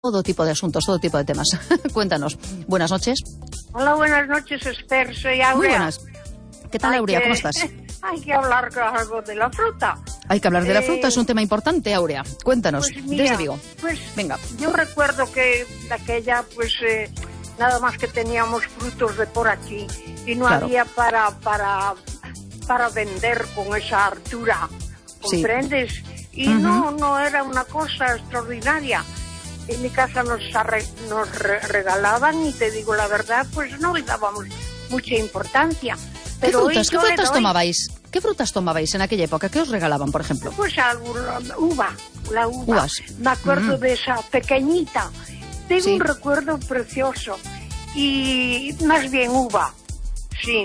todo tipo de asuntos, todo tipo de temas. Cuéntanos. Buenas noches. Hola, buenas noches, Esther. Soy Aurea. Muy buenas. ¿Qué tal, Aurea? ¿Cómo estás? Hay que hablar algo de la fruta. Hay que hablar de la fruta, es un tema importante, Aurea. Cuéntanos, pues mira, desde Vigo. Pues venga. Yo recuerdo que de aquella, nada más que teníamos frutos de por aquí y no había para vender con esa altura, ¿comprendes? Sí. Y no era una cosa extraordinaria. En mi casa nos regalaban y te digo la verdad, pues no le dábamos mucha importancia. Pero ¿Qué frutas tomabais? ¿Qué frutas tomabais en aquella época? ¿Qué os regalaban, por ejemplo? Pues la uva. Uvas. Me acuerdo de esa pequeñita. Tengo un recuerdo precioso. Y más bien uva, sí.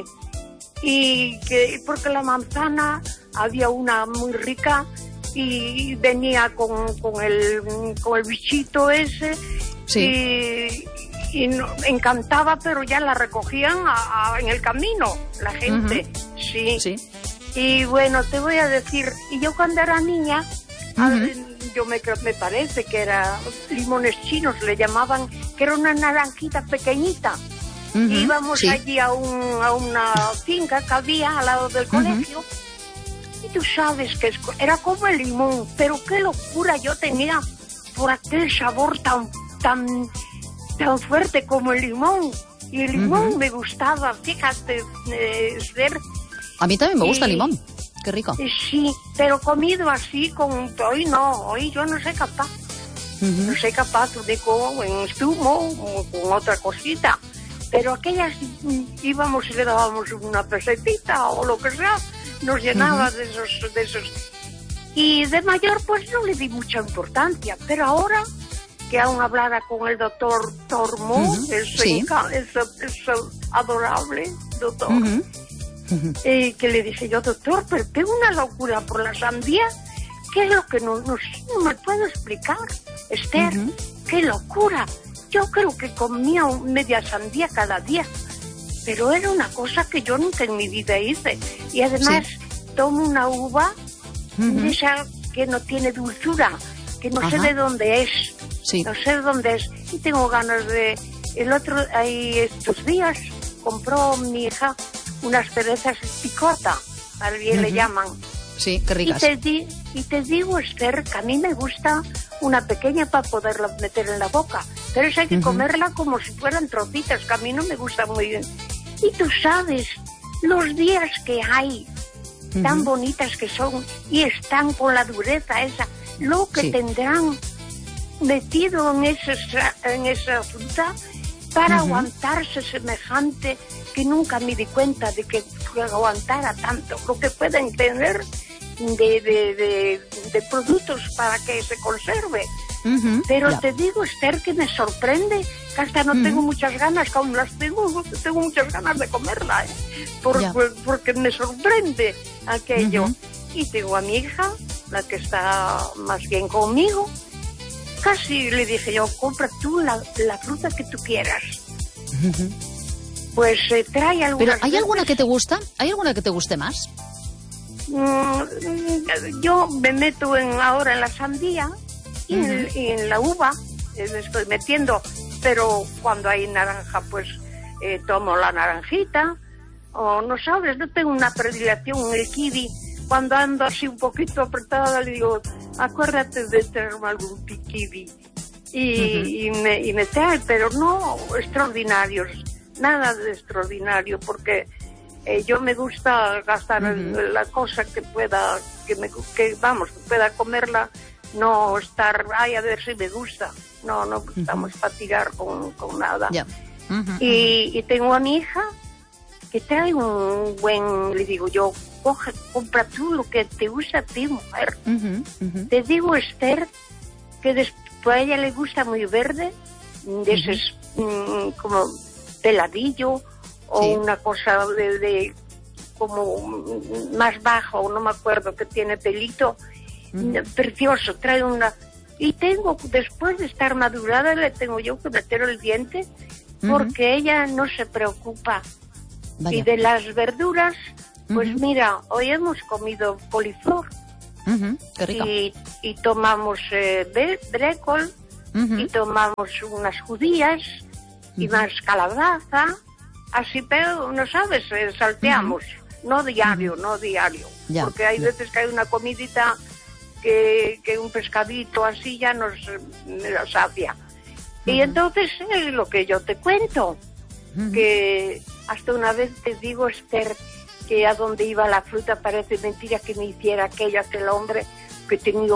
Y porque la manzana había una muy rica y venía con el bichito ese. Sí. Y encantaba, pero ya la recogían en el camino, la gente, sí. Y bueno, te voy a decir, y yo cuando era niña, me parece que era limones chinos, le llamaban, que era una naranjita pequeñita. Íbamos allí a una finca que había al lado del colegio, y tú sabes que era como el limón, pero qué locura yo tenía por aquel sabor tan fuerte como el limón. Y el limón me gustaba, fíjate, Esther. A mí también me gusta el limón, qué rico. Sí, pero comido así, hoy yo no soy capaz. No soy capaz de en zumo o con otra cosita. Pero aquellas íbamos y le dábamos una pesetita o lo que sea, nos llenaba de esos. Y de mayor pues no le di mucha importancia, pero ahora que aún hablara con el doctor Tormo, es adorable doctor, que le dije yo, doctor, pero tengo una locura por la sandía, ¿qué es lo que no me puedo explicar? Esther, qué locura, yo creo que comía media sandía cada día, pero era una cosa que yo nunca en mi vida hice, y además tomo una uva, esa que no tiene dulzura, que no sé de dónde es. Sí. No sé dónde es y tengo ganas de... estos días compró mi hija unas cerezas picota, al bien le llaman. Sí, qué ricas. Y te digo, Esther, que a mí me gusta una pequeña para poderla meter en la boca, pero eso hay que comerla como si fueran trocitas, que a mí no me gusta muy bien. Y tú sabes, los días que hay, tan bonitas que son, y están con la dureza esa, lo que tendrán metido en esa fruta para aguantarse semejante, que nunca me di cuenta de que aguantara tanto, lo que pueden tener de productos para que se conserve. Pero te digo, Esther, que me sorprende, que hasta no tengo muchas ganas, que aún las tengo muchas ganas de comerla, porque me sorprende aquello. Y tengo a mi hija, la que está más bien conmigo, casi le dije yo, compra tú la fruta que tú quieras. Pues trae algunas. ¿Pero hay alguna que te gusta? ¿Hay alguna que te guste más? Yo me meto ahora en la sandía y en la uva, me estoy metiendo, pero cuando hay naranja, pues tomo la naranjita, o no sabes, no tengo una predilección en el kiwi. Cuando ando así un poquito apretada, le digo, acuérdate de traerme algún kiwi. Y me trae, pero no extraordinarios, nada de extraordinario, porque yo me gusta gastar la cosa que pueda, que pueda comerla, no estar, a ver si me gusta. No estamos para tirar con nada. Y tengo a mi hija que trae un buen, le digo yo, compra tú lo que te gusta a ti, mujer. Te digo, Esther, que después a ella le gusta muy verde, de esos como peladillo, o una cosa de como más bajo, no me acuerdo, que tiene pelito, precioso, trae una... Y después de estar madurada, le tengo yo que meter el diente, porque ella no se preocupa. Vaya. Y de las verduras, pues mira, hoy hemos comido coliflor. Qué rico. Y tomamos brécol, y tomamos unas judías y más calabaza, así, pero no sabes, salteamos, no diario, Ya, porque hay veces que hay una comidita que un pescadito así ya nos sacia. Y entonces es lo que yo te cuento, que hasta una vez te digo, Esther, que a donde iba la fruta parece mentira que me hiciera aquel hombre que tenía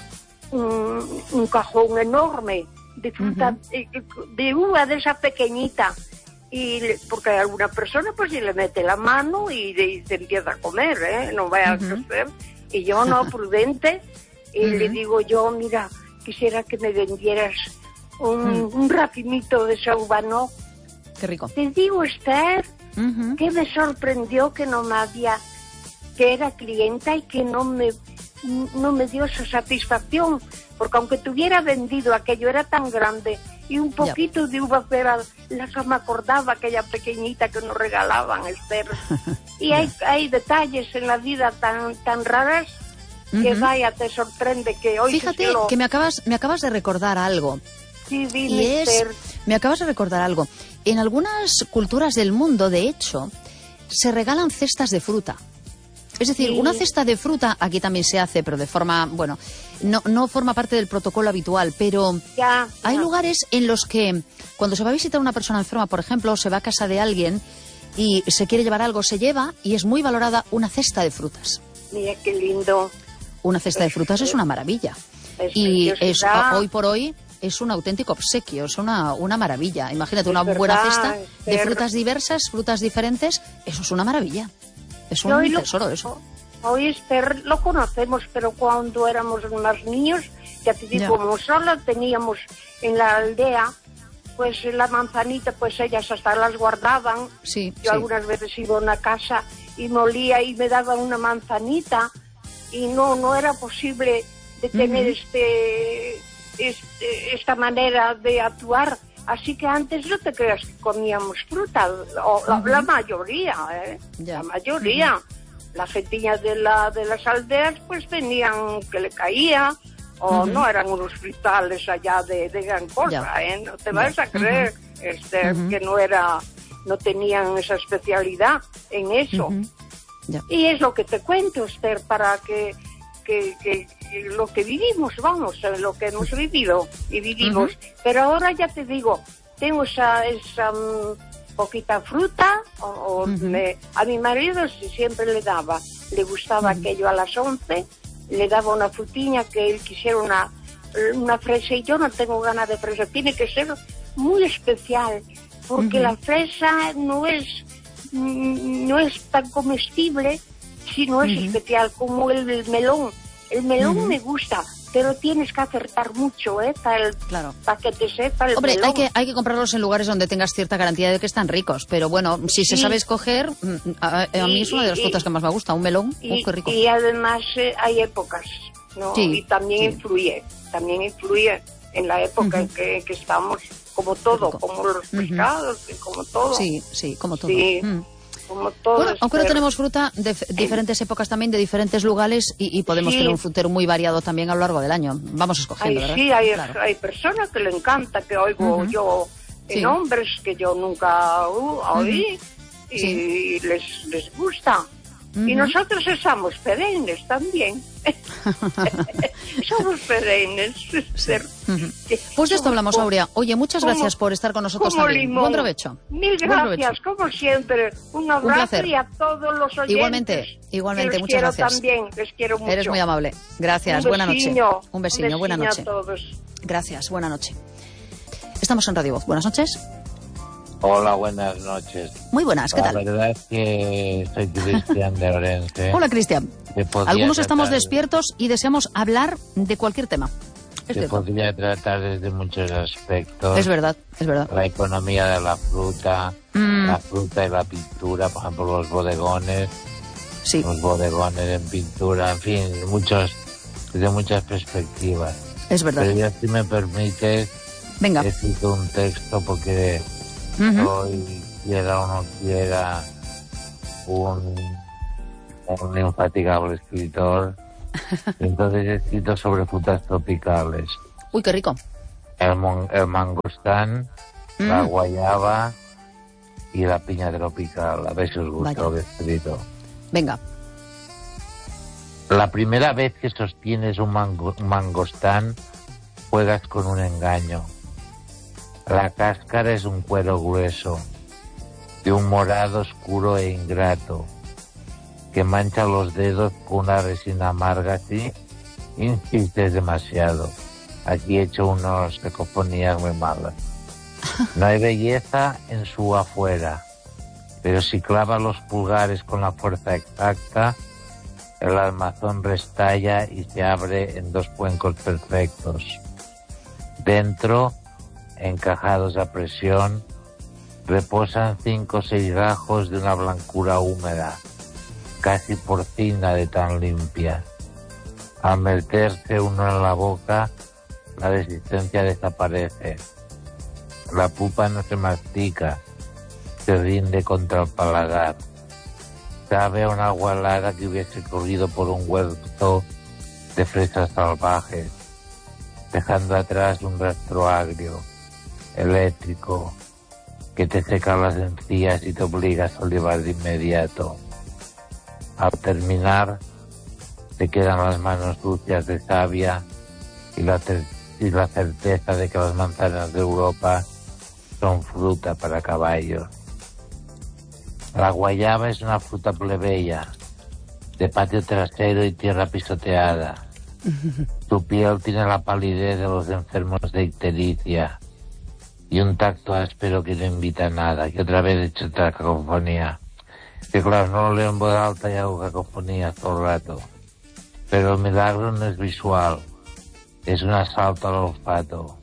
un cajón enorme de fruta, de uva de esa pequeñita, porque hay alguna persona pues si le mete la mano y se empieza a comer, no vaya a crecer, y yo no, prudente, y le digo yo, mira, quisiera que me vendieras un racimito de esa uva, ¿no? Qué rico. Te digo, Esther, que me sorprendió que que era clienta y que no me dio esa satisfacción, porque aunque tuviera vendido aquello, era tan grande, y un poquito de uva era la que me acordaba, aquella pequeñita que nos regalaban, Esther. Y hay detalles en la vida tan raras que vaya, te sorprende que hoy... Fíjate que me acabas de recordar algo. Sí, dime, Esther. Me acabas de recordar algo. En algunas culturas del mundo, de hecho, se regalan cestas de fruta. Es decir, una cesta de fruta, aquí también se hace, pero de forma, bueno, no forma parte del protocolo habitual, pero hay lugares en los que cuando se va a visitar a una persona enferma, por ejemplo, se va a casa de alguien y se quiere llevar algo, se lleva y es muy valorada una cesta de frutas. Mira qué lindo. Una cesta de frutas es una maravilla. Y hoy por hoy es un auténtico obsequio, es una maravilla. Imagínate, una buena cesta de frutas diversas, frutas diferentes, eso es una maravilla. Es un tesoro eso. Hoy, Esther, lo conocemos, pero cuando éramos más niños, ya te digo, como solo teníamos en la aldea, pues la manzanita, pues ellas hasta las guardaban. Yo algunas veces iba a una casa y molía y me daban una manzanita y no era posible de tener esta manera de actuar. Así que antes no te creas que comíamos fruta, la mayoría, la mayoría. La gentilla de las aldeas pues tenían que le caía, o no eran unos fritales allá de gran cosa, no te vas a creer, Esther, que no tenían esa especialidad en eso. Y es lo que te cuento, Esther, para que lo que vivimos, vamos, lo que hemos vivido y vivimos. Pero ahora ya te digo, tengo esa poquita fruta, a mi marido siempre le gustaba aquello a las 11, le daba una frutiña que él quisiera una fresa, y yo no tengo ganas de fresa, tiene que ser muy especial, porque la fresa no es tan comestible, sino es especial, como el melón. El melón me gusta, pero tienes que acertar mucho, para que te sepa el melón. Hombre, hay que comprarlos en lugares donde tengas cierta garantía de que están ricos, pero bueno, si se sabe escoger, a mí es una de las frutas que más me gusta, un melón, qué rico. Y además hay épocas, ¿no? Y también influye en la época en que estamos, como todo, como los pescados, como todo. Sí, como todo. Sí. Como todo. Bueno, aunque no tenemos fruta de diferentes épocas también, de diferentes lugares, y podemos tener un frutero muy variado también a lo largo del año. Vamos escogiendo, ¿verdad? Sí, hay personas que le encanta, que oigo yo en hombres que yo nunca oí, y les gusta. Y nosotros somos perennes también. Somos perennes. Pues de esto hablamos, Aurea. Oye, muchas gracias por estar con nosotros también. Limón. Buen provecho. Mil gracias, como siempre. Un abrazo y a todos los oyentes. Igualmente, muchas gracias. También, les quiero mucho. Eres muy amable. Gracias, buena noche. Un vecino, buena noche. A todos. Gracias, buena noche. Estamos en Radio Voz. Buenas noches. Hola, buenas noches. Muy buenas, ¿qué tal? La verdad es que soy Cristian de Orense. Hola, Cristian. Algunos estamos despiertos y deseamos hablar de cualquier tema. Se podría tratar desde muchos aspectos. Es verdad. La economía de la fruta y la pintura, por ejemplo, los bodegones. Sí. Los bodegones en pintura, en fin, desde muchas perspectivas. Es verdad. Pero ya, si me permites, venga, he escrito un texto porque hoy, quiera o no quiera, un infatigable escritor. Entonces he escrito sobre frutas tropicales. Uy, qué rico. el mangostán, la guayaba y la piña tropical. A ver si os gusta lo descrito. Venga. La primera vez que sostienes un mangostán, juegas con un engaño. La cáscara es un cuero grueso, de un morado oscuro e ingrato, que mancha los dedos con una resina amarga. Si insistes demasiado. Aquí he hecho unas cacofonías muy malas. No hay belleza en su afuera, pero si clavas los pulgares con la fuerza exacta, el armazón restalla y se abre en 2 cuencos perfectos. Dentro, encajados a presión, reposan 5 o 6 gajos de una blancura húmeda, casi porcina de tan limpia. Al meterse uno en la boca, la resistencia desaparece. La pulpa no se mastica, se rinde contra el paladar. Sabe a una agua helada que hubiese corrido por un huerto de fresas salvajes, dejando atrás un rastro agrio, eléctrico, que te seca las encías y te obliga a salivar de inmediato. Al terminar, te quedan las manos sucias de savia y la certeza de que las manzanas de Europa son fruta para caballos. La guayaba es una fruta plebeya, de patio trasero y tierra pisoteada. Su piel tiene la palidez de los enfermos de ictericia y un tacto áspero que no invita a nada. Que otra vez he hecho otra cacofonía. Que claro, no lo leo en voz alta y hago cacofonía todo el rato. Pero el milagro no es visual, es un asalto al olfato.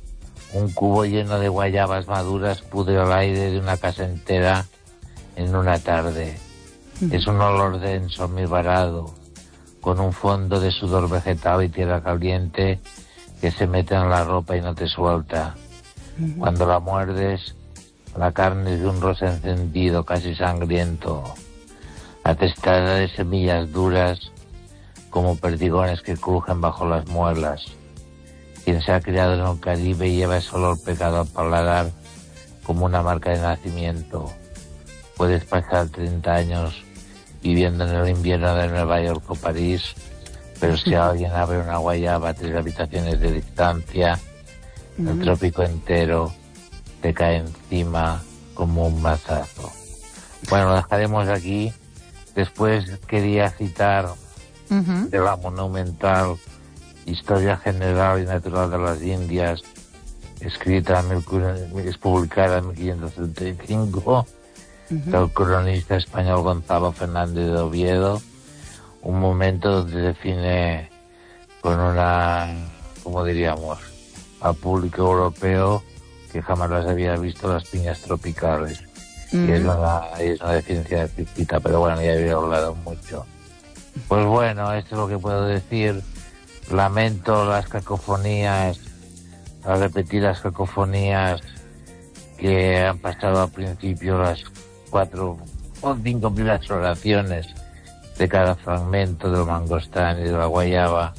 Un cubo lleno de guayabas maduras pudre el aire de una casa entera en una tarde. Es un olor denso, almibarado, con un fondo de sudor vegetal y tierra caliente que se mete en la ropa y no te suelta. Cuando la muerdes, la carne es de un rosa encendido, casi sangriento, atestada de semillas duras como perdigones que crujen bajo las muelas. Quien se ha criado en el Caribe lleva ese olor pegado al paladar como una marca de nacimiento. Puedes pasar 30 años viviendo en el invierno de Nueva York o París, pero si alguien abre una guayaba a 3 habitaciones de distancia, el trópico entero te cae encima como un mazazo. Bueno, lo dejaremos aquí. Después quería citar de la monumental Historia General y Natural de las Indias, escrita, es publicada en 1535, del cronista español Gonzalo Fernández de Oviedo, un momento donde define con una, como diríamos, al público europeo que jamás las había visto las piñas tropicales. Y es una definición explícita, pero bueno, ya había hablado mucho. Pues bueno, esto es lo que puedo decir. Lamento las cacofonías, las repetidas cacofonías que han pasado al principio, las 4 o 5 primeras oraciones de cada fragmento del mangostán y de la guayaba.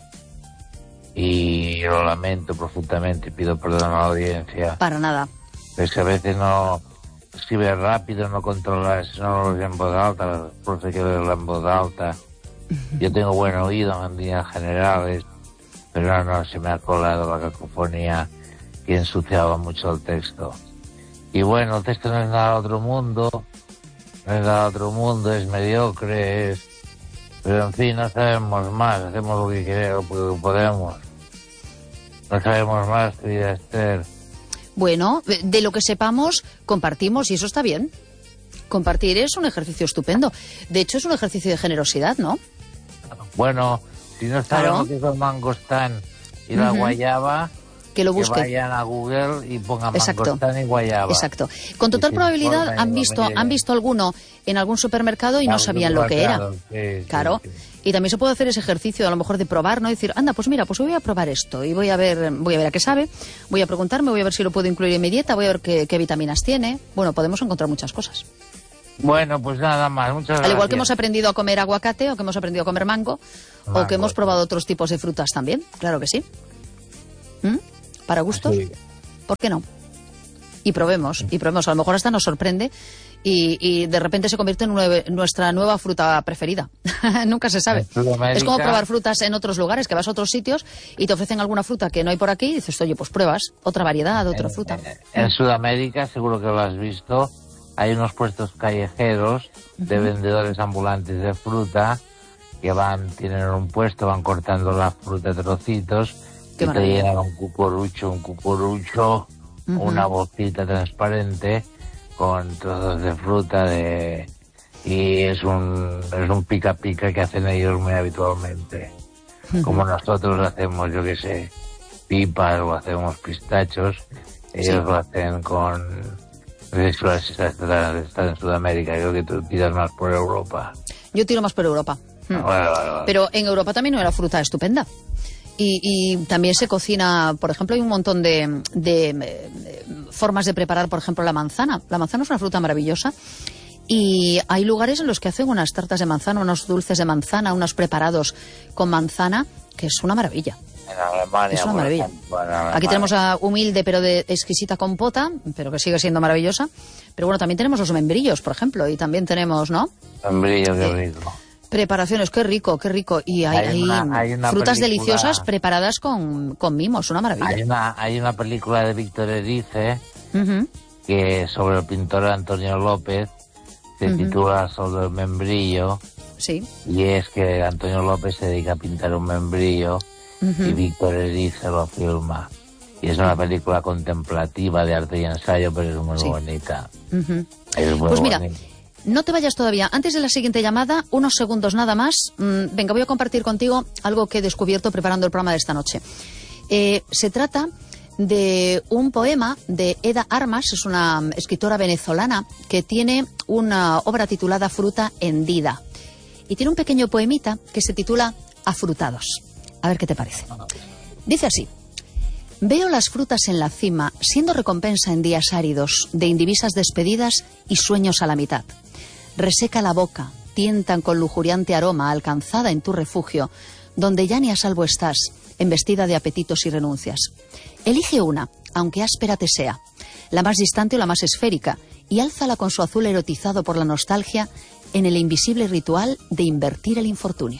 Y lo lamento profundamente y pido perdón a la audiencia. Para nada. Es que a veces no escribes rápido, no controlas, no lo lees en voz alta, por eso hay que leerlo en voz alta. Yo tengo buen oído en líneas generales, pero no se me ha colado la cacofonía que ensuciaba mucho el texto. Y bueno, el texto no es nada de otro mundo, es mediocre, pero en fin, no sabemos más, hacemos lo que queremos, lo que podemos. No sabemos más, querida Esther. Bueno, de lo que sepamos, compartimos y eso está bien. Compartir es un ejercicio estupendo. De hecho, es un ejercicio de generosidad, ¿no? Bueno, si no sabemos qué es el mangostán y la guayaba, que lo busquen. Que vayan a Google y pongan mangostán y guayaba. Exacto. Con total probabilidad han visto alguno en algún supermercado y no sabían lo que era. Claro. Y también se puede hacer ese ejercicio, a lo mejor de probar, ¿no? Decir, anda, pues mira, pues voy a probar esto y voy a ver a qué sabe, voy a preguntarme, voy a ver si lo puedo incluir en mi dieta, voy a ver qué vitaminas tiene. Bueno, podemos encontrar muchas cosas. Bueno, pues nada más, muchas gracias. Al igual que hemos aprendido a comer aguacate, o que hemos aprendido a comer mango, o que hemos probado otros tipos de frutas también, claro que sí. para gustos, Sí. ¿por qué no? Y probemos, a lo mejor hasta nos sorprende y de repente se convierte en nuestra nueva fruta preferida. Nunca se sabe. En Sudamérica- Es como probar frutas en otros lugares, que vas a otros sitios y te ofrecen alguna fruta que no hay por aquí y dices, oye, pues pruebas otra variedad, otra fruta. En Sudamérica, seguro que lo has visto, hay unos puestos callejeros de vendedores ambulantes de fruta que tienen un puesto, van cortando la fruta en trocitos Qué y te maravilla. llenan un cucurucho, una bolsita transparente con trozos de fruta y es un pica que hacen ellos muy habitualmente. Como nosotros hacemos, yo qué sé, pipas o hacemos pistachos, ellos lo hacen con... Eso está en Sudamérica, creo que tú tiras más por Europa. Yo tiro más por Europa. Vale. Pero en Europa también hay una fruta estupenda. Y también se cocina, por ejemplo, hay un montón de formas de preparar, por ejemplo, la manzana. La manzana es una fruta maravillosa y hay lugares en los que hacen unas tartas de manzana, unos dulces de manzana, unos preparados con manzana, que es una maravilla. En Alemania, Es una por maravilla. ejemplo, en Alemania. Aquí tenemos a humilde pero de exquisita compota, pero que sigue siendo maravillosa. Pero bueno, también tenemos los membrillos, por ejemplo, y también tenemos, ¿no? Membrillo, qué rico. Preparaciones, qué rico, qué rico. Y hay una frutas película- deliciosas preparadas con mimos, una maravilla. Hay una película de Víctor Erice Ujú. que sobre el pintor Antonio López se titula Sobre el membrillo, Sí. y es que Antonio López se dedica a pintar un membrillo y Víctor Erice lo filma. Y es una película contemplativa de arte y ensayo, pero es muy Sí. bonita. Ujú. Es muy Pues mira, bonita. no te vayas todavía. Antes de la siguiente llamada, unos segundos nada más. Venga, voy a compartir contigo algo que he descubierto preparando el programa de esta noche. Se trata de un poema de Eda Armas, es una escritora venezolana que tiene una obra titulada Fruta hendida. Y tiene un pequeño poemita que se titula Afrutados. A ver qué te parece. Dice así. Veo las frutas en la cima, siendo recompensa en días áridos, de indivisas despedidas y sueños a la mitad. Reseca la boca, tientan con lujuriante aroma, alcanzada en tu refugio, donde ya ni a salvo estás, embestida de apetitos y renuncias. Elige una, aunque áspera te sea, la más distante o la más esférica, y álzala con su azul erotizado por la nostalgia en el invisible ritual de invertir el infortunio.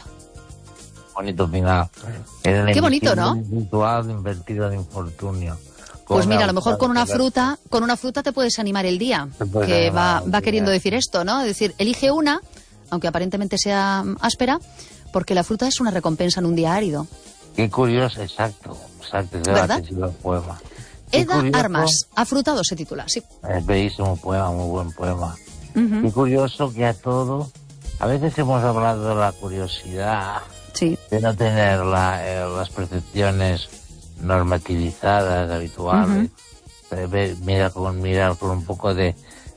Bonito final. Qué bonito, ¿no? Ritual invertido en infortunio. Pues mira, a lo mejor con una fruta te puedes animar el día, Te puedes que animar el va día. queriendo decir esto, ¿no? Es decir, elige una, aunque aparentemente sea áspera, porque la fruta es una recompensa en un día árido. Qué curioso, exacto. Es ¿Verdad? el poema. Qué Eda curioso. Armas, Afrutado se titula, sí. Es bellísimo poema, muy buen poema. Qué curioso que a todo... A veces hemos hablado de la curiosidad, Sí. de no tener las percepciones normativizadas, habituales. Mirar con un poco de...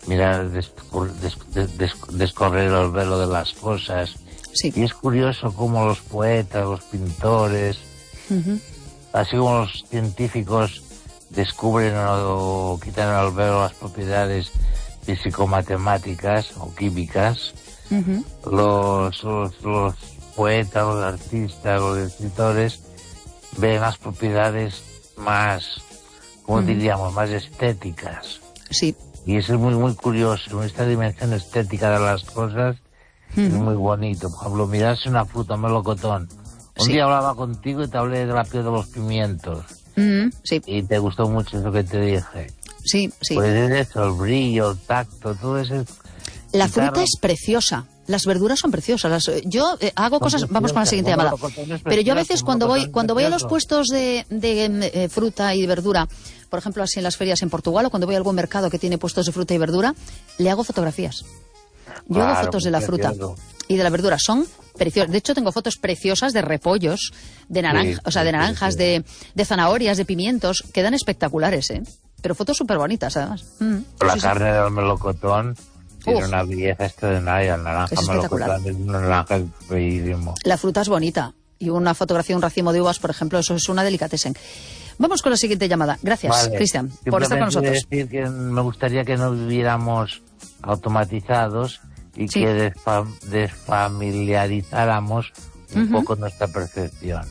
descorrer el velo de las cosas. Sí. Y es curioso cómo los poetas, los pintores, así como los científicos descubren o quitan el velo las propiedades físico-matemáticas o químicas, los poetas, los artistas, los escritores ven las propiedades más, ¿cómo diríamos?, más estéticas. Sí. Y eso es muy, muy curioso, esta dimensión estética de las cosas es muy bonito. Por ejemplo, mirarse una fruta, un melocotón. Un Sí. día hablaba contigo y te hablé de la piel de los pimientos. Sí, Y te gustó mucho eso que te dije. sí, sí. Pues es eso, el brillo, el tacto, todo eso. La quitar- fruta es preciosa. Las verduras son preciosas. Yo hago cosas. Vamos con la siguiente Bueno, llamada. los melocotones Pero yo a veces preciosos, cuando voy a los preciosos. puestos de fruta y de verdura, por ejemplo, así en las ferias en Portugal o cuando voy a algún mercado que tiene puestos de fruta y verdura, le hago fotografías. Yo hago Claro, fotos de la fruta precioso. y de la verdura. Son preciosas. De hecho, tengo fotos preciosas de repollos, de naranja, Sí, de sí, naranjas, sí. de zanahorias, de pimientos. Quedan espectaculares, ¿eh? Pero fotos súper bonitas, además. La Sí, sí. carne del melocotón tiene Uf. una belleza extraordinaria. El naranja Es espectacular. melocotón es un naranja bellísimo. La fruta es bonita. Y una fotografía, un racimo de uvas, por ejemplo, eso es una delicatessen. Vamos con la siguiente llamada. Gracias, Vale. Cristian, por estar con Simplemente nosotros. decir que me gustaría que no viviéramos automatizados y Sí. que desfamiliarizáramos un poco nuestra percepción.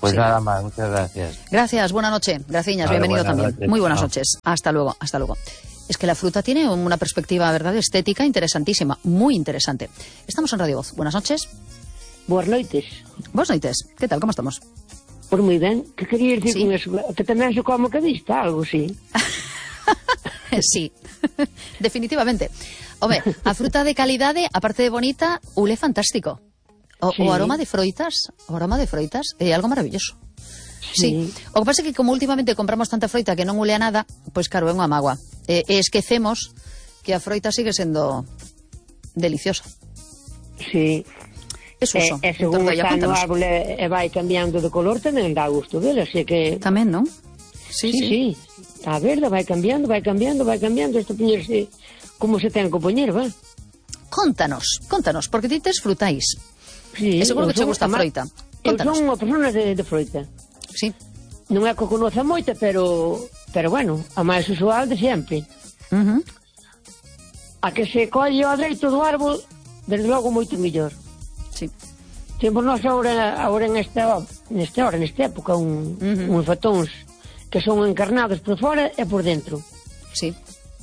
Pues Sí. nada más, muchas gracias. Gracias, buena noche. Graciñas, Vale, bienvenido buenas también. noches. Muy buenas Chao. noches. Hasta luego, hasta luego. Es que la fruta tiene una perspectiva, ¿verdad?, estética interesantísima, muy interesante. Estamos en Radio Voz. Buenas noches. Boas noites. Buenas noites. ¿Qué tal? ¿Cómo estamos? Por moi ben. Que quería dicir Sí. con eso? Que tamén se come que vista, algo, sí. Sí, definitivamente. Home, a fruta de calidade, aparte de bonita, ule fantástico. Sí. O aroma de froitas, é algo maravilloso. Sí. O que pasa é que como últimamente compramos tanta froita que non ule a nada, pois claro, é unha mágoa. E esquecemos que a froita sigue sendo deliciosa. Sí. Es uso. E según Entonces, está no cuéntanos. árbol e vai cambiando de color, tamén dá gusto dele, así que... Tamén, non? Sí. Está verde, vai cambiando, isto poñerse como se ten que poñer, va? Contanos, porque ti tes frutais. Sí, E seguro que eu che son- gusta a ama- froita. Eu Contanos. son unha persona de froita. Sí. Non é que conoza moita, pero bueno, a máis usual de sempre. Uh-huh. A que se colle ao dereito do árbol, desde logo moito mellor. Sí. Temos nós agora nesta época uns fatóns que son encarnados por fora e por dentro. Sí.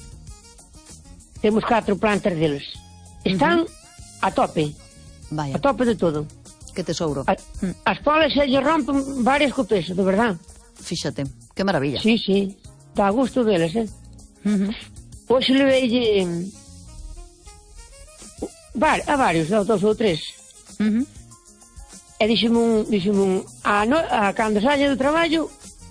Temos 4 plantas deles. Están a tope Vaya, de todo. que tesouro. As polas se lle rompen varias co peso, de verdad. Fíxate, que maravilla. Sí, dá gusto deles, Uh-huh. Hoxe leveille a varios, a 2 ou 3. Uh-huh. E dixeme a cando saia do traballo,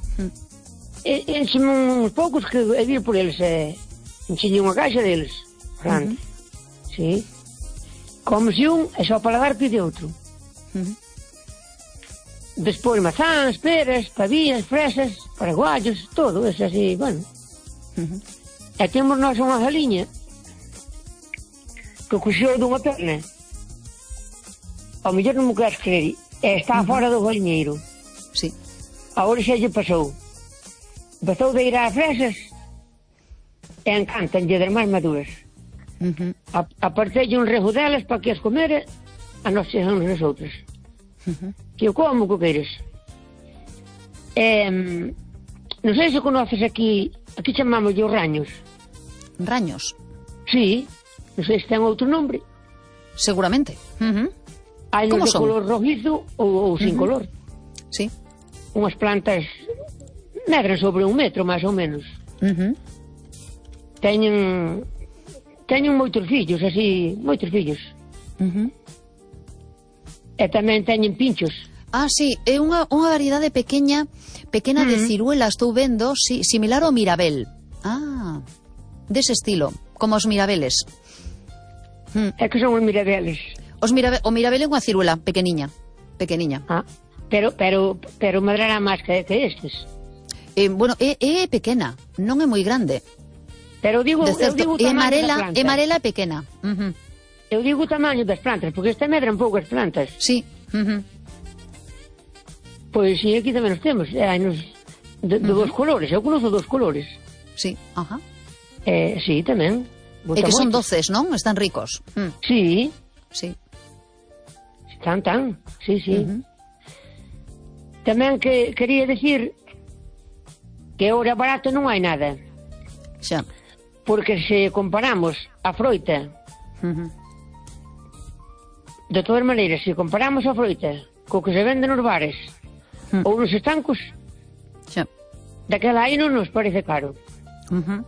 encheme uns poucos que e vir por eles, enchelle unha caixa deles, grande. Sí. Comese un e só para dar pide outro. Uh-huh. Despois mazás, peras, pavías, fresas, paraguayos, todo, eso así, bueno. Uh-huh. E temos nós unha galiña que coxeu dunha perna. Ao mellor non me queres creer, e está fora do galiñeiro. Sí. Agora xa lle pasou. Pasou de ir ás fresas e encantanlle das máis maduras. Uh-huh. Apartelle un rejo delas para que as comere a nós chegamos nas outras. Uh-huh. Que eu como que queres. Non sei se conoces aquí chamamos os raños. Raños, Sí, non sei se ten outro nombre. seguramente. Uh-huh. Hai Como de son? color rojizo ou sin color. Sí. Unhas plantas medran sobre 1 metro, máis ou menos. Uh-huh. Teñen moitos fillos, así, moitos fillos. Uh-huh. E tamén teñen pinchos. Ah, sí, é unha variedade pequena de ciruela, estou vendo, sí, similar ao mirabel. Ah, dese estilo, como os mirabeles. É que son os mirabeles. O mirabel é unha ciruela pequeniña. Ah, pero madrará máis que estes. Bueno, é pequena, non é moi grande. Pero digo, De certo, eu digo o é tamaño da planta. amarela e pequena. Uh-huh. Eu digo o tamaño das plantas, porque este medran poucas plantas. Sí. Uh-huh. Pois sí, aquí tamén os temos. Hai nos de 2 colores. Eu conozo 2 colores. Sí, ajá. Sí, tamén. E que son moito. doces, non? Están ricos. Sí, Sí. tan. Sí. Uh-huh. Tamén que quería decir que ahora barato non hai nada. Xa. Porque se comparamos a froita, Uh-huh. de todas maneiras, se comparamos a froita co que se vende nos bares ou nos estancos, Xa. daquela aí non nos parece caro. Uh-huh.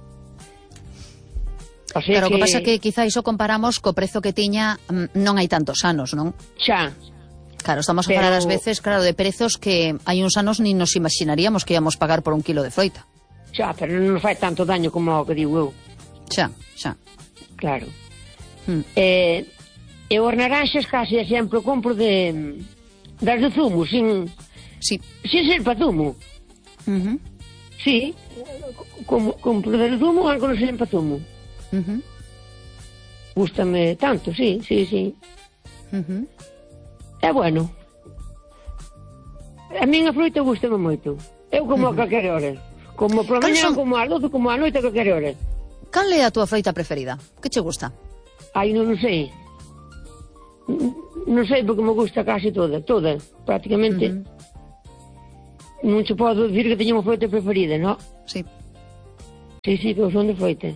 O sea Claro, o que pasa que quizá iso comparamos co prezo que tiña non hai tantos anos, non? xa, Claro, estamos a Pero- falar ás veces, claro, de prezos que hai uns anos ni nos imaginaríamos que íamos pagar por 1 kilo de froita. pero non nos fai tanto daño como o que digo eu, Xa. claro. Mm. E os naranxas casi sempre o compro das de zumo, sin Sí. ser para zumo. Uh-huh. Sí, compro das de zumo, algo non ser para zumo. Uh-huh. Gústame tanto, sí. Uh-huh. É bueno. A minha froita gústame moito. Eu como a calquera hora. Como por Cales mañá, son- como a 12, como a noite, a calquera hora. Cal é a túa froita preferida? Que che gusta? Aí non sei. Non sei porque me gusta casi toda, prácticamente. non se pode dicir que teña unha froita preferida, non? Sí. Sí, que eu son de froita.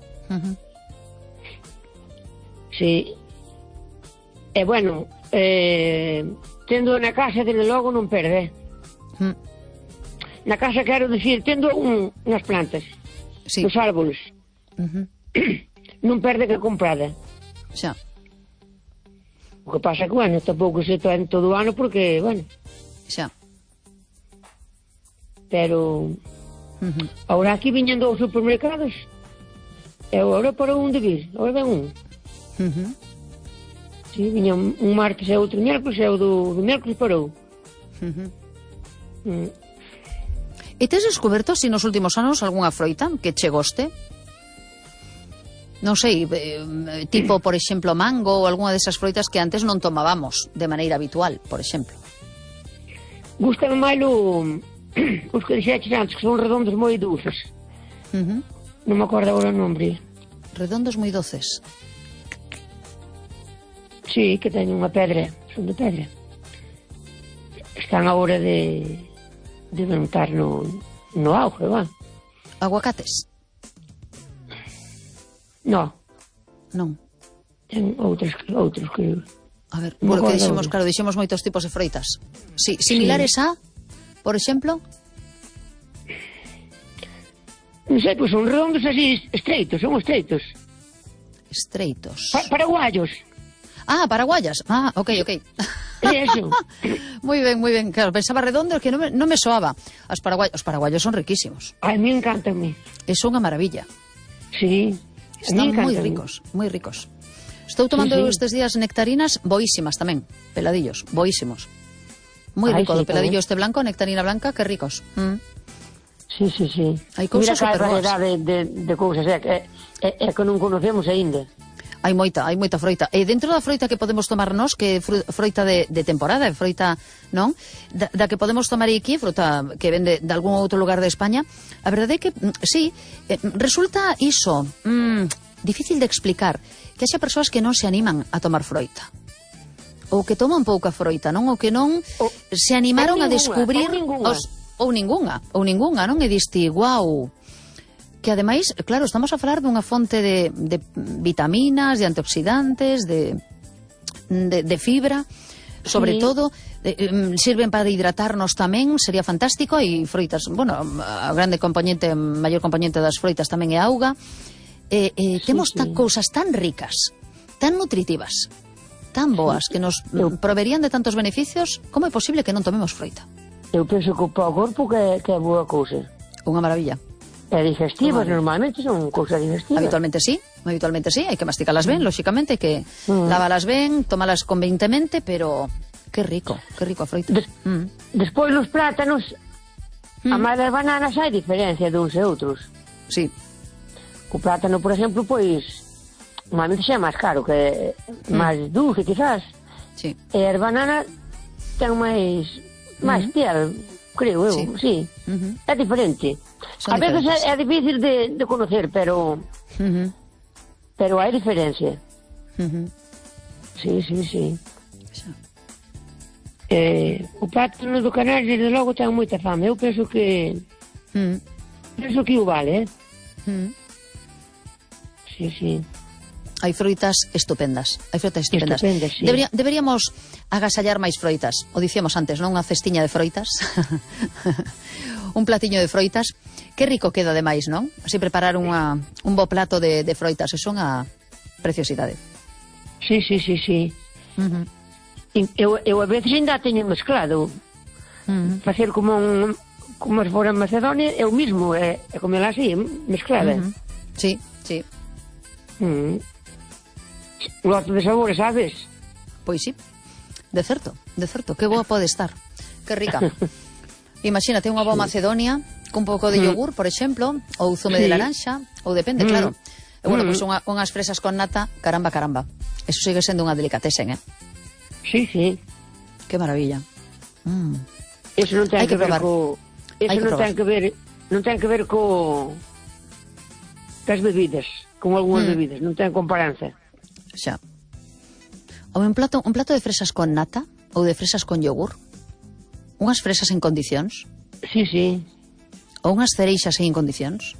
Sí. E, bueno, tendo na casa, desde logo, non perde. Na casa, quero dicir, tendo unhas plantas, Sí. os árboles, non perde que comprada. Xa. O que pasa que, bueno, tampouco se traen todo o ano porque, bueno, Xa. pero ahora aquí viñendo aos supermercados e agora para un de vir, agora ven un. Sí, viña un martes e outro miércoles e o do miércoles parou. E tes descoberto, si nos últimos anos, algunha froita que che goste? Non sei, tipo, por exemplo, mango ou algunha desas froitas que antes non tomábamos de maneira habitual, por exemplo. Gústame máis os que dixeches antes, que son redondos moi dulces. Non me acordo agora o nombre. Redondos moi doces. Sí, que teñen unha pedra, son de pedra. Están a hora de montar no auge, va? Aguacates? No, Non. ten outros que... A ver, Non porque acordo. dixemos moitos tipos de froitas. Sí, similares a, por exemplo? Non sei, pois son redondos así, estreitos, son estreitos. Estreitos. Paraguayos. Ah, paraguayas. Ah, ok. Eso. Moi ben. Claro, pensaba redondo que non me soaba. Os paraguayos son riquísimos. Ai, me encantan. É unha maravilla. Sí. Están moi ricos. Estou tomando estes días nectarinas boísimas tamén, peladillos, boísimos. Moi rico, do peladillo este blanco, nectarina blanca, que ricos. Sí. Hai cousas superboas. Mira que hai variedade de cousas, é que non conocemos aínda. Hai moita froita. E dentro da froita que podemos tomar nós, que é froita de temporada, froita, non? Da que podemos tomar aquí, froita que vende de algún outro lugar de España, a verdade é que, sí, resulta iso, difícil de explicar, que haxa persoas que non se animan a tomar froita. Ou que toman pouca froita, non? Ou que non se animaron a descubrir... Ou ningunha, non? E diste, guau... Que ademais, claro, estamos a falar dunha fonte de vitaminas, de antioxidantes, de fibra, sobre todo, sirven para hidratarnos tamén, sería fantástico, e froitas, bueno, a maior componente das froitas tamén é auga. Temos cousas tan ricas, tan nutritivas, tan boas, que nos proverían de tantos beneficios. Como é posible que non tomemos froita? Eu penso que para o corpo que é boa cousa. Unha maravilla. É digestivas, normalmente son cousas digestivas. Habitualmente sí, hai que masticalas ben, lóxicamente, hai que lavalas ben, tomalas convenientemente, pero que rico a froita. Despois nos plátanos, a máis das bananas hai diferencia de uns e outros. Sí. O plátano, por exemplo, pois, normalmente xa é máis caro, que é máis dulce, quizás. Sí. E as bananas ten máis piel, creo eu, sí. É diferente. A veces é difícil de conocer, pero hai diferencia. Sí. O plátano do Canal, desde logo, ten moita fama. Eu penso que o vale, Sí. Hai froitas estupendas. Sí. Deberíamos agasallar máis froitas. O dicíamos antes, non? Unha cestiña de froitas. Un platiño de froitas. Que rico queda ademais, non? Así preparar un bo plato de froitas. É unha preciosidade. Sí. Eu a veces ainda teño mezclado. Facer como as fora en Macedonia, eu mismo, comela así, mezclada. Sí. Un lote de sabores, sabes? Pois sí, de certo, que boa pode estar, que rica. Imagínate unha boa Macedonia cun pouco de yogur, por exemplo, ou zume de laranxa, ou depende, claro. E bueno, pois unhas fresas con nata, caramba. Eso sigue sendo unha delicatesen, Sí. Que maravilla. Eso non ten que ver co... Eso non ten que ver co... cas bebidas, con algunhas bebidas, non ten comparanza. Xa. Ou un plato de fresas con nata ou de fresas con yogur. Unhas fresas en condicións. Sí. Ou unhas cereixas en condicións.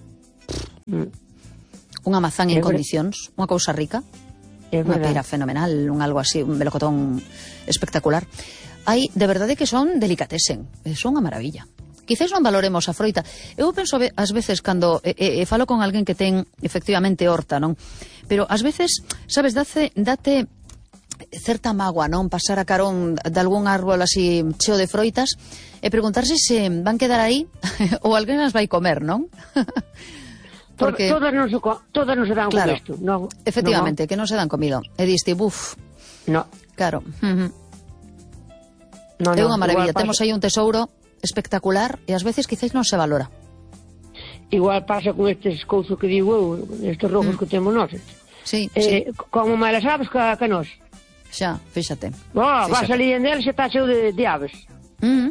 Unha mazán en condicións, unha cousa rica. Unha pera fenomenal, un algo así, un melocotón espectacular. Hai, de verdade que son delicatesen, son unha maravilla. Quizás non valoremos a froita. Eu penso ás veces cando falo con alguén que ten efectivamente horta, non? Pero ás veces, sabes, date certa mágoa, non? Pasar a carón de algún árbol así cheo de froitas e preguntarse se van quedar aí ou alguén as vai comer, non? Porque todas non se dan claro, con isto. No, efectivamente, que non se dan comido. E diste, buf. No. Claro. É unha maravilla. Temos aí un tesouro espectacular e ás veces quizás non se valora. Igual pasa con estes cousas que digo eu, estes rojos que temos nós. Sí. Como malas aves que nós. Xa, fíxate. Vas ali en el, xa está cheo de aves. Hai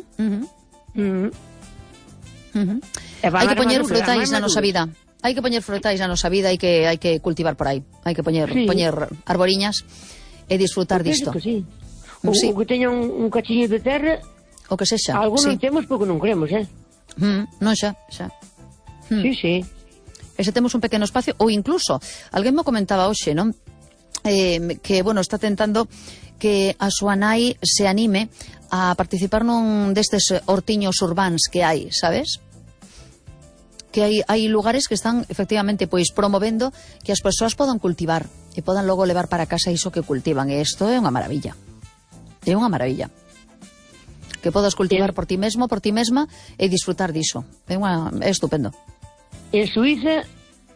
que poñer frutais na nosa vida. Hai que poñer frutais na nosa vida, hai que cultivar por aí. Hai que poñer arboriñas e disfrutar disto. O que teña un cachiño de terra, o que sexa. Algúns non temos porque non queremos, Non xa. Sí. E se temos un pequeno espacio, ou incluso, alguén me comentaba hoxe, non? Que, bueno, está tentando que a súa nai se anime a participar nun destes hortiños urbáns que hai, sabes? Que hai lugares que están, efectivamente, pois promovendo que as persoas podan cultivar e podan logo levar para casa iso que cultivan. E isto é unha maravilla. É unha maravilla. Que podas cultivar por ti mesmo, por ti mesma e disfrutar diso. É estupendo. En Suiza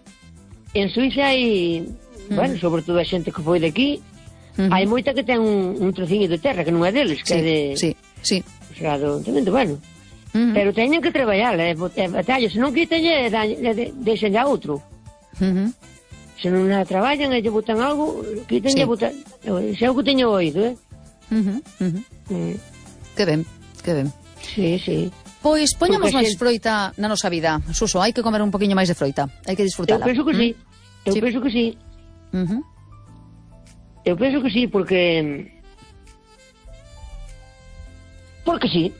hai, bueno, sobre todo a xente que foi de aquí, hai moita que ten un trociño de terra que non é deles, que é de... Sí. O sea, bueno. Pero teñen que traballar, batalla, se non quiten deixen a outro. Se non a traballan e lle botan algo, quiten e botan. Xa é o que teño oído, Que ben. Sí. Pois poñamos máis froita na nosa vida, Suso, hai que comer un poquinho máis de froita, hai que disfrutala. Eu penso que sí. Eu penso que sí, porque sí.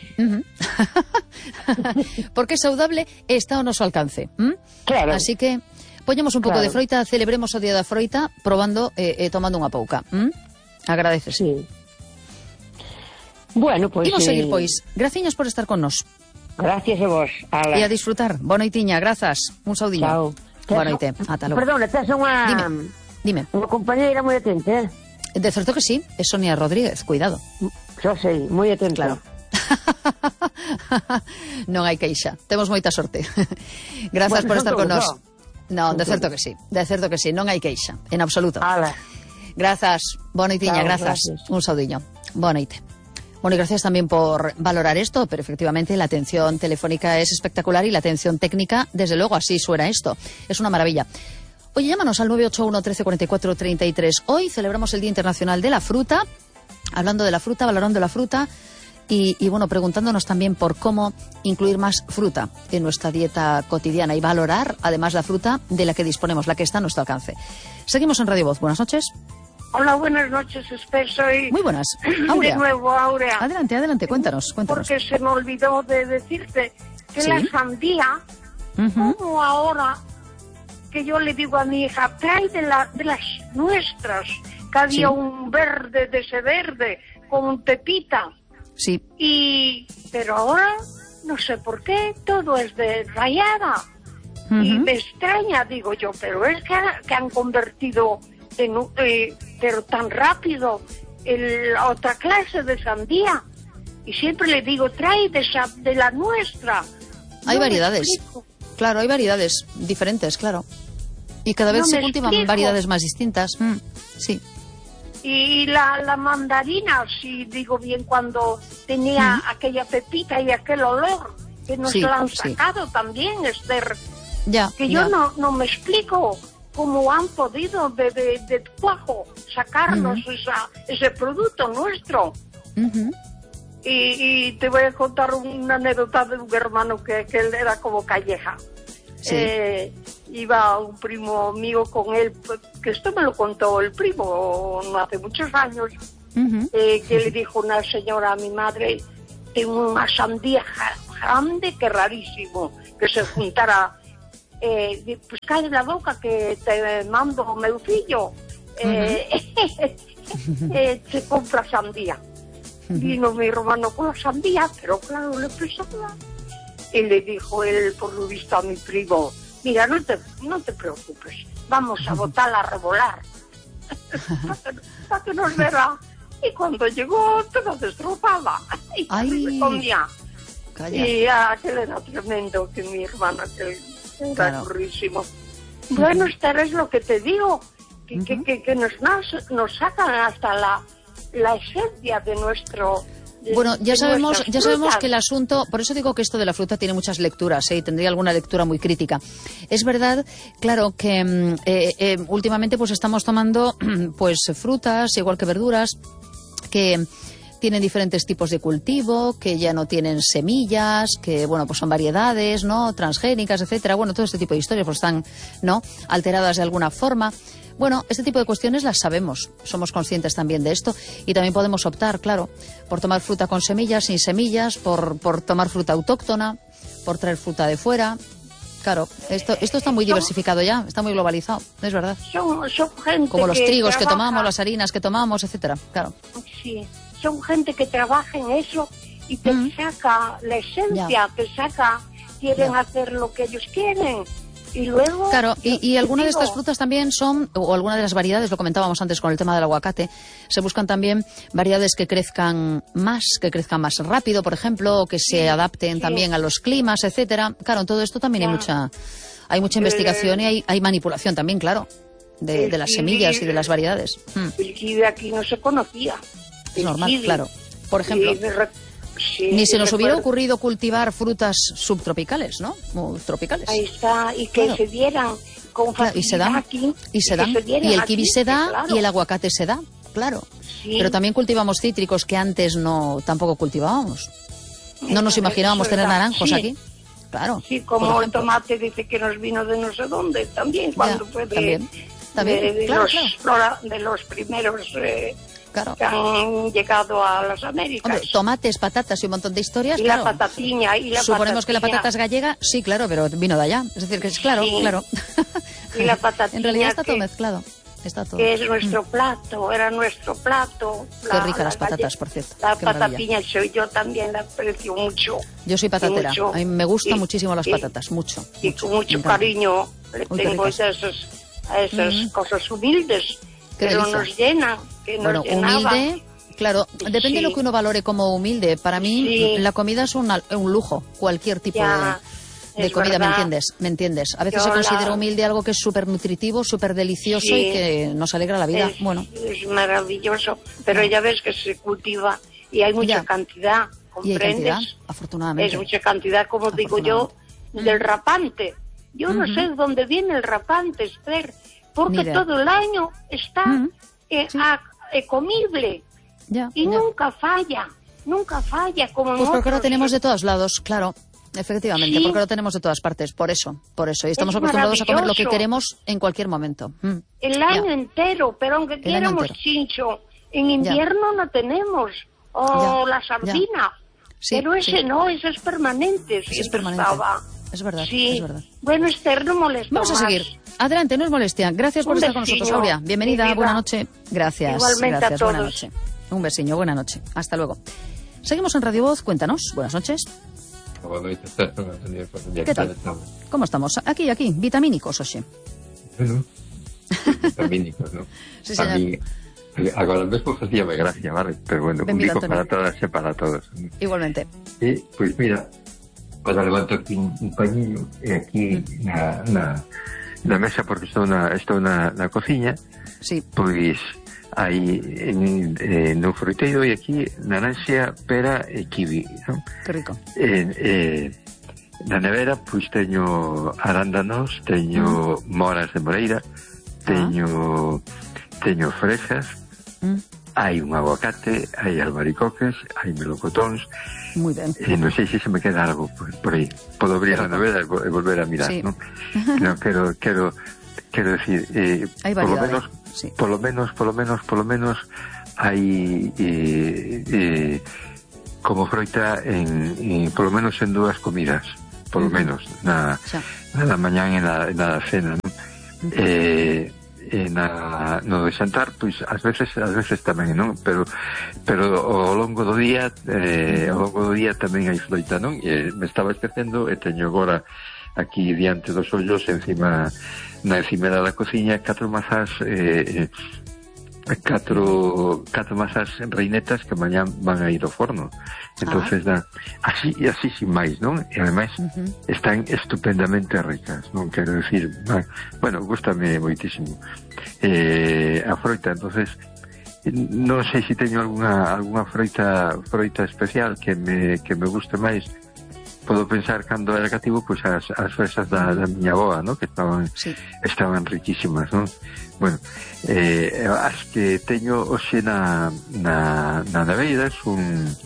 Porque é saudable e está ao noso alcance. Claro. Así que poñemos un pouco de froita, celebremos o Día da Froita probando e tomando unha pouca. Agradeces. Sí. Bueno, pois... Imos seguir, pois. Graciñas por estar con nos. Gracias a vos. E a disfrutar. Boa noitiña, grazas. Un saudiño. Chao. Boa noite. Ata logo. Perdona, tes unha... Dime. Unha compañeira moi atenta, De certo que sí, é Sonia Rodríguez, cuidado. Xa sei, moi atenta. Claro. Non hai queixa. Temos moita sorte. Grazas por estar con nos. Non, de certo que sí. Non hai queixa, en absoluto. Grazas. Boa noitiña, grazas. Un saudiño. Boa noite. Bueno, y gracias también por valorar esto, pero efectivamente la atención telefónica es espectacular y la atención técnica, desde luego, así suena esto. Es una maravilla. Oye, llámanos al 981 13 44 33. Hoy celebramos el Día Internacional de la Fruta, hablando de la fruta, valorando la fruta y bueno, preguntándonos también por cómo incluir más fruta en nuestra dieta cotidiana y valorar, además, la fruta de la que disponemos, la que está a nuestro alcance. Seguimos en Radio Voz. Buenas noches. Hola, buenas noches, soy... Muy buenas. Aurea. De nuevo, Aurea. Adelante, cuéntanos. Porque se me olvidó de decirte que la sandía, como ahora, que yo le digo a mi hija, trae de las nuestras, que había un verde de ese verde, con pepita. Sí. Pero ahora, no sé por qué, todo es de rayada. Y me extraña, digo yo, pero es que han convertido... pero tan rápido la otra clase de sandía, y siempre le digo, trae de la nuestra. Hay variedades, claro, hay variedades diferentes, claro, y cada vez se cultivan variedades más distintas. Sí. Y la mandarina, si digo bien, cuando tenía aquella pepita y aquel olor que nos la han sacado también, Esther, que yo no me explico cómo han podido de cuajo sacarnos ese producto nuestro. Y te voy a contar una anécdota de un hermano que él era como Calleja. Iba un primo mío con él, que esto me lo contó el primo no hace muchos años, que le dijo una señora a mi madre tengo unha sandía grande que rarísimo que se juntara pues cae la boca que te mando o meu fillo se compra sandía. Vino mi hermano con la sandía, pero claro, le pesaba. Y le dijo él, por lo visto, a mi primo, mira, no te preocupes, vamos a botarla a revolar. Para que nos verá. Y cuando llegó, toda destrozada. Y se comía. Calla. Y aquel era tremendo, que mi hermano, que era durísimo. Bueno, Esther, es lo que te digo, que nos sacan hasta la esencia de nuestro... Bueno, ya sabemos que el asunto, por eso digo que esto de la fruta tiene muchas lecturas, y tendría alguna lectura muy crítica. Es verdad, claro, que últimamente pues estamos tomando pues frutas, igual que verduras, que tienen diferentes tipos de cultivo, que ya no tienen semillas, que bueno, pues son variedades, ¿no? Transgénicas, etcétera. Bueno, todo este tipo de historias pues están, ¿no? Alteradas de alguna forma. Bueno, este tipo de cuestiones las sabemos, somos conscientes también de esto y también podemos optar, claro, por tomar fruta con semillas, sin semillas, por tomar fruta autóctona, por traer fruta de fuera. Claro, esto está muy diversificado ya, está muy globalizado, es verdad. Son gente como los trigos que trabaja, tomamos, las harinas que tomamos, etcétera, claro. Sí, son gente que trabaja en eso y te saca la esencia, quieren hacer lo que ellos quieren. Y luego... Claro, y algunas de estas frutas también son, o algunas de las variedades, lo comentábamos antes con el tema del aguacate, se buscan también variedades que crezcan más rápido, por ejemplo, o que se adapten también a los climas, etcétera. Claro, en todo esto también hay mucha investigación y hay manipulación también, claro, de las semillas y de las variedades. El kiwi aquí no se conocía. Es normal, claro. Por ejemplo... Ni se nos hubiera ocurrido cultivar frutas subtropicales, ¿no? O tropicales. Ahí está, y que se dieran con facilidad aquí. Y se dan. Y el kiwi se da y el aguacate se da, claro. Sí. Pero también cultivamos cítricos que antes tampoco cultivábamos. No nos imaginábamos tener naranjos aquí. Claro. Sí, como el tomate dice que nos vino de no sé dónde, también, cuando fue de los primeros... Claro. Que han llegado a las Américas. Hombre, tomates, patatas y un montón de historias. Y claro. La patatiña. Suponemos que la patata es gallega, sí, claro, pero vino de allá. Es decir, que es claro. Y la patatiña. En realidad está todo mezclado. Está todo. Que es nuestro plato, era nuestro plato. Qué ricas las patatas, por cierto. La patatiña, yo también la aprecio mucho. Yo soy patatera. A mí me gustan muchísimo las patatas, mucho. Y con mucho cariño le tengo a esas cosas humildes. Pero nos llenan. Bueno, humilde, claro, depende de lo que uno valore como humilde. Para mí la comida es un lujo, cualquier tipo de comida, ¿me entiendes? A veces se considera humilde algo que es súper nutritivo, súper delicioso y que nos alegra la vida. Es maravilloso, pero ya ves que se cultiva y hay mucha cantidad, ¿comprendes? Y hay cantidad, afortunadamente. Es mucha cantidad, como digo yo, del rapante. Yo no sé de dónde viene el rapante, Esther, porque todo el año está... comible nunca falla como pues porque lo tenemos de todos lados, claro, efectivamente, porque lo tenemos de todas partes, por eso, y estamos acostumbrados a comer lo que queremos en cualquier momento. El año entero, pero aunque quieramos chincho, en invierno no tenemos, la sardina, pero ese no, ese es permanente. Ese es permanente. Es verdad, es verdad. Bueno, Esther, no molesta. Vamos a seguir. Adelante, no es molestia. Gracias por estar con nosotros, Aurea. Bienvenida, buena noche. Gracias. Igualmente a todos. Buena noche. Un besiño, buena noche. Hasta luego. Seguimos en Radio Voz, cuéntanos. Buenas noches. ¿Qué tal? ¿Cómo estamos? Aquí, vitamínicos, oxe. Bueno, vitamínicos, ¿no? Sí, señor. A mí, agora mesmo facíame gracia, vale? Pero bueno, un dico para todas e para todos. Igualmente. Pois mira, para levanto aquí un pañinho e aquí na mesa, porque estou na cociña, pois hai no fruteiro e aquí naranxa, pera e kiwi, non? Que rico. Na nevera pois teño arándanos, teño moras de moreira, teño fresas, hai un aguacate, hai albaricoques, hai melocotóns. Muy ben. Non sei se me queda algo por aí. Podo abrir a nevera e volver a mirar, non? No, quero decir, por lo menos hai como froita polo menos en 2 comidas, polo menos na mañá e na cena, non? No de xantar, pois ás veces tamén, non? Pero ao longo do día tamén hai froita, non? Me estaba esquecendo e teño agora aquí diante dos ollos na encimera da cociña 4 mazas catro masas reinetas que mañá van a ir ao forno. Entonces así sin máis, non? E ademais están estupendamente ricas, non quero decir, bueno, gústame moitísimo a froita. Entonces non sei se teño algunha froita especial que me guste máis. Podo pensar cando era cativo, pois as fresas da miña avoa, non? Que estaban riquísimas, non? Bueno, as que teño hoxe na neveira son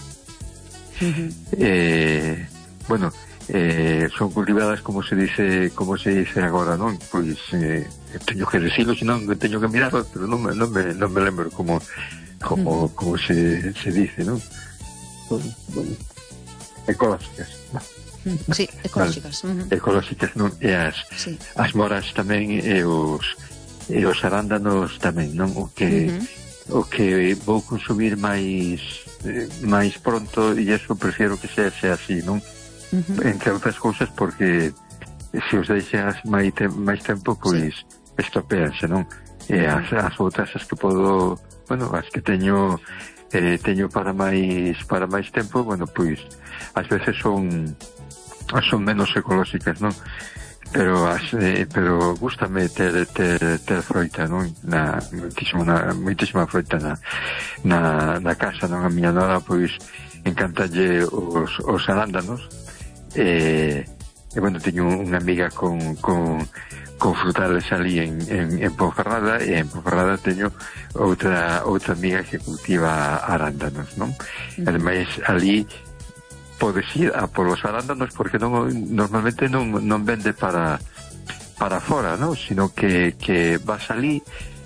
son cultivadas como se dice agora, non? Pois teño que decirlo, senón teño que mirarlo, pero non me lembro como se dice, non? Bueno, ecológicas. Sí, ecológicas. Ecológicas, non? E as moras tamén e os arándanos tamén, non? O que vou consumir máis pronto, e eso prefiero que sea así, non? Entre outras cousas porque se os deixas máis tempo, pois estropeanse, non? E as outras as que podo, bueno, as que teño para máis tempo, bueno, pois ás veces son menos ecolóxicas, non? Pero gústame ter froita, non? Moitísima froita na casa, non? A miña nora, pois, encantalle os arándanos e bueno, teño unha amiga con frutales ali en Ponferrada, e en Ponferrada teño outra amiga que cultiva arándanos, non? Ademais, ali podes ir a polos arándanos porque normalmente non vende para fora, non? Sino que vas ali,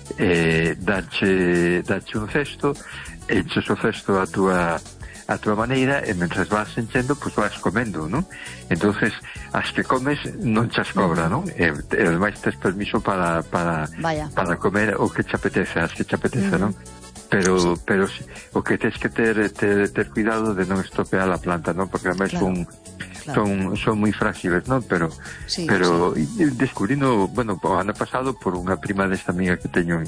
dache un cesto, enches o cesto a túa maneira, e mentras vas enchendo, pois vas comendo, non? Entonces, as que comes non chas cobra, non? E ademais tes permiso para comer o que te apetece, non? Pero o que tens que ter cuidado de non estropear a planta, non? Porque ademais son moi frágiles, non? Pero descubrindo, bueno, o ano pasado por unha prima desta amiga que teño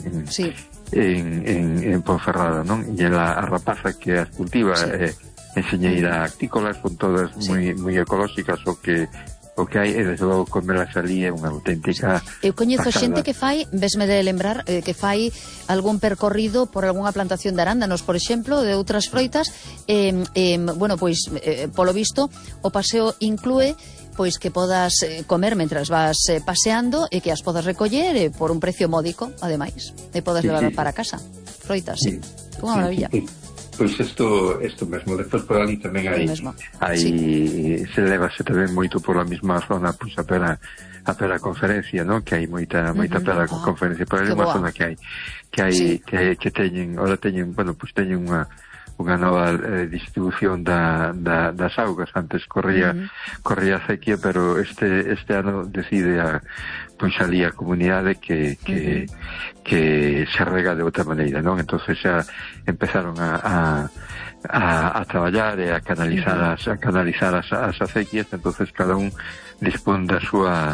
en Ponferrada, non? E a rapaza que as cultiva enseñeira actícolas, son todas moi ecolóxicas, o que hai, e desde logo comelas ali é unha auténtica eu coñezo pasada. Xente que fai, vesme de lembrar, que fai algún percorrido por algunha plantación de arándanos, por exemplo, de outras froitas, bueno, pois polo visto o paseo inclúe pois que podas comer mentras vas paseando, e que as podas recoller por un precio módico, ademais, e podas levar para casa froitas, unha maravilla. Pois isto mesmo, despois por ali tamén hai se levase tamén moito por a mesma zona, pois a pera conferencia, non? Que hai moita pera conferencia, por ali unha zona que teñen, ora teñen, bueno, pois teñen unha nova distribución das augas. Antes corría sequía, pero este ano decide pois ali a comunidade que se rega de outra maneira, non? Entonces xa empezaron a traballar e a canalizar as acequias. Entonces cada un dispón do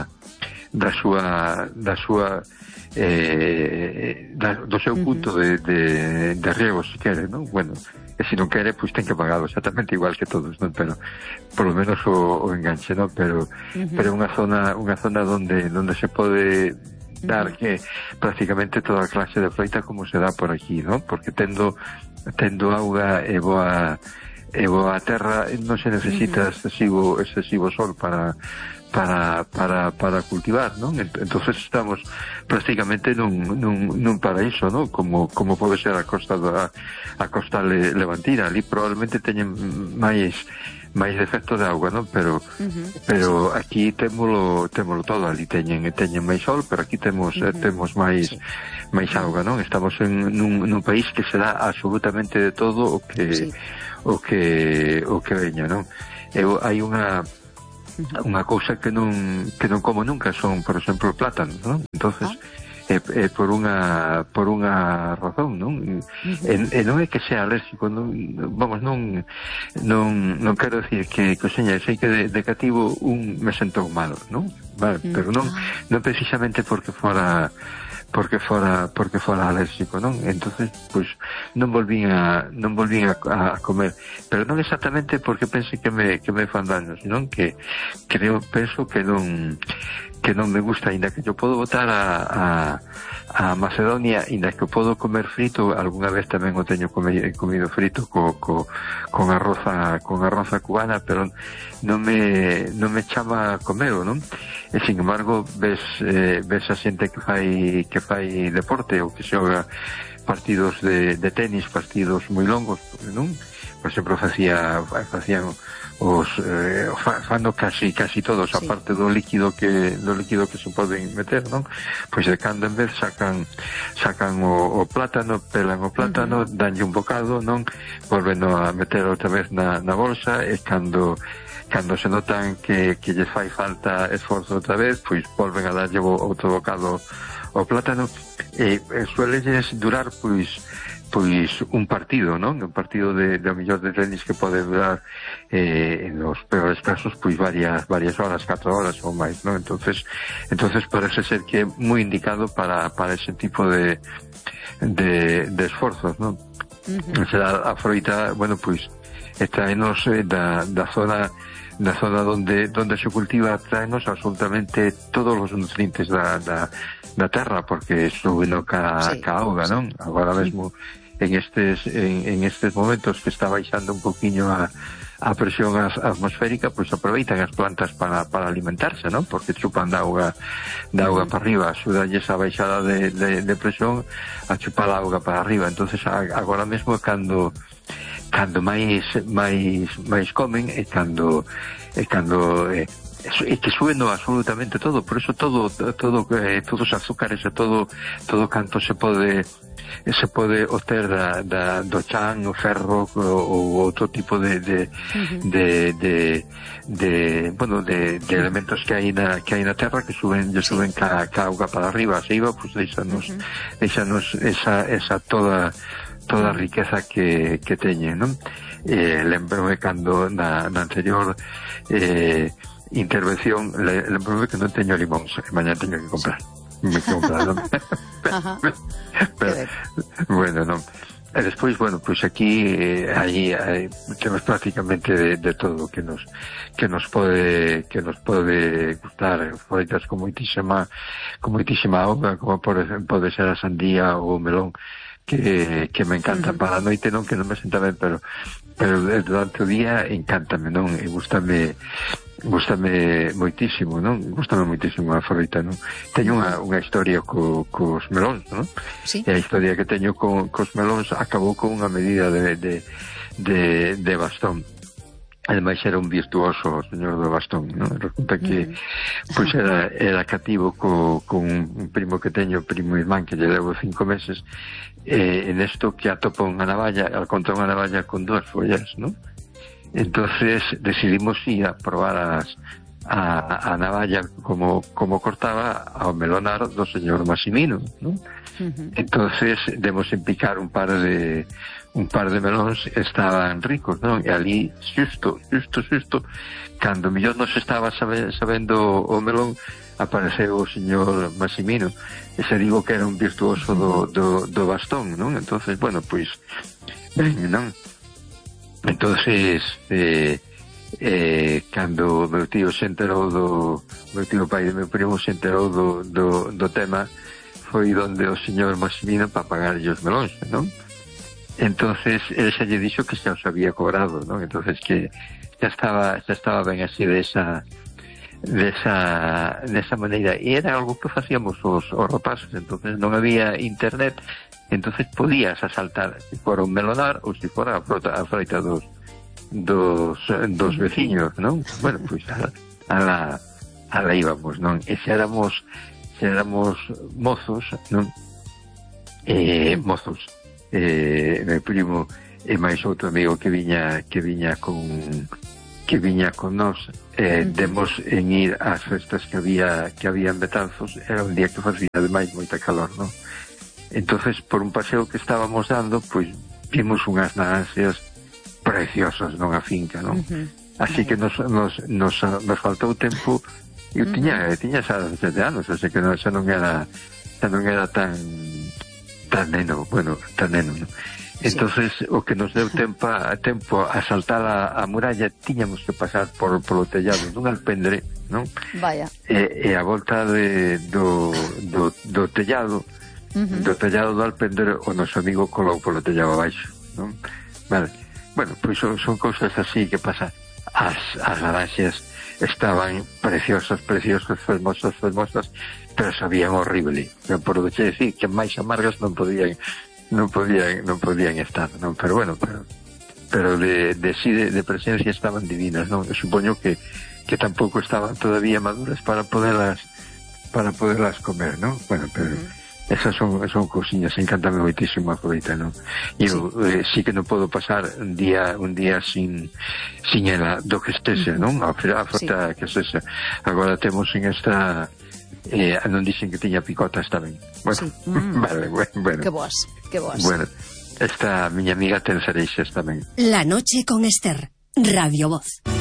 seu punto de riego, se quere, non? Bueno, e se non quere, pois ten que pagalo exactamente igual que todos, non? Pero por lo menos o enganche, non? Pero unha zona onde se pode dar que prácticamente toda a clase de froita como se dá por aquí, non? Porque tendo auga e boa terra, non se necesita excesivo sol para cultivar, non? Entonces estamos prácticamente nun paraíso, non? Como pode ser a costa levantina. Ali probablemente teñen máis máis defecto de auga, non? Pero aquí témolo todo, ali teñen máis sol, pero aquí temos máis auga, non? Estamos nun país que se dá absolutamente de todo o que veña, non? Hai unha cousa que non como nunca son, por exemplo, plátanos, non? Entonces por unha razón, non? E non é que sea alérgico, non quero decir que seña, sei que de cativo me sentou mal, non? Vale, pero non precisamente porque fora alérgico, non? Entonces, pois non volvín a comer, pero non exactamente porque pense que me fan daño, senón que penso que non me gusta, ainda que yo podo botar a Macedonia, ainda que podo comer frito, algunha vez tamén o teño comido frito con arroza cubana, pero non me chama a comelo, non? E sin embargo ves a xente que fai deporte ou que xoga partidos de tenis, partidos moi longos, non? Por exemplo, facían fano casi todos, aparte do líquido que se poden meter, non? Pois de cando en vez sacan o plátano, pelan o plátano, danlle un bocado, non? Volven a meter outra vez na bolsa, e cando se notan que lles fai falta esforzo outra vez, pois volven a darlle outro bocado ao plátano, e suelelles durar pois un partido, non? Un partido de millón de tenis que pode durar en los peores casos pois varias horas, 4 horas ou máis, non? Entonces parece ser que é moi indicado para ese tipo de esforzos, non? O sea, a froita, bueno, pois traenos da zona donde se cultiva, traenos absolutamente todos os nutrientes da terra, porque suben ca auga, non? Agora mesmo en estes momentos que está baixando un poquinho a presión atmosférica, pois aproveitan as plantas para alimentarse, non? Porque chupan da auga para arriba, axudanlles a baixada de presión a chupar a auga para arriba. Entonces agora mesmo cando máis comen e que suben absolutamente todo, por eso todos os azúcares e todo canto se pode obter do chan, o ferro ou outro tipo de elementos que hai na terra que suben ca auga para arriba, se iba, pues deixanos esa toda a riqueza que teñen, non? Lembrome cando na anterior intervención lembrome que non teño limóns, que mañá teño que comprar. Pero, bueno, non. E despois, bueno, pois aquí aí temos prácticamente de todo que nos pode gustar, froitas con moitísima auga, como por exemplo pode ser a sandía ou o melón, que me encanta. Para a noite non, que non me senta ben, pero durante o día encántame, non? E gústame moitísimo, non? Gústame moitísimo a froita, non? Teño unha historia cos melóns, non? Sí. E a historia que teño cos melóns acabou con unha medida de bastón. Ademais era un virtuoso o señor do bastón, non? Resulta que pois era cativo con un primo que teño, primo irmán, que lle levo 5 meses, en esto que atopa unha navalla, al contra unha navalla con 2 follas, non? Entonces decidimos ir a probar a navalla como cortaba ao melonar do señor Massimino, non? Entonces demos en picar un par de melóns, estaban ricos, non? E ali xusto cando mellor non se estaba sabendo o melón, apareceu o señor Massimino, e se digo que era un virtuoso do bastón, non? Entonces, bueno, pois ben, non? Entonces cando meu tío se enterou meu tío pai de meu primo se enterou do tema, foi donde o señor Massimino para pagarlle os melóns, non? Entonces ele xa lle dixo que xa os había cobrado, non? Entonces que xa estaba ben así desa maneira, e era algo que facíamos os rapaces. Entonces non había internet, entonces podías asaltar se fora un melonar ou se fora a froita dos dos veciños, non? Bueno, pois ala íbamos, non? E se éramos mozos, non? Mozos, meu primo e máis outro amigo que viña con nós, demos en ir ás festas que había en Betanzos. Era un día que facía ademais moita calor, non? Entonces, por un paseo que estábamos dando, pois vimos unhas naranxas preciosas, non, a finca, non? Así que nos faltou tempo. Eu tiña xa 17 anos, así que xa non era tan neno, non? Entonces, o que nos deu tempo a saltar a muralla, tiñamos que pasar polo tellado dun alpendre, non? Vaya. E a volta do tellado do alpendre, o noso amigo colou polo tellado abaixo, non? Vale. Bueno, pois son cousas así que pasan. As naranxas estaban preciosas, fermosas, pero sabían horrible. Por decir que máis amargas non podían estar, non? Pero bueno, pero de presencia estaban divinas, non? Eu supoño que tampouco estaban todavía maduras para poderlas comer, non? Bueno, pero esas son cousiñas. Encántame moitísimo a froita, non? Eu sí que non podo pasar un día sin ela, do que estese, non? A froita que estese. Agora temos en esta non dixen que tiña picotas tamén. Bueno, vale, bueno. Que boas. Bueno, esta miña amiga ten cereixas tamén. La noche con Esther, Radio Voz.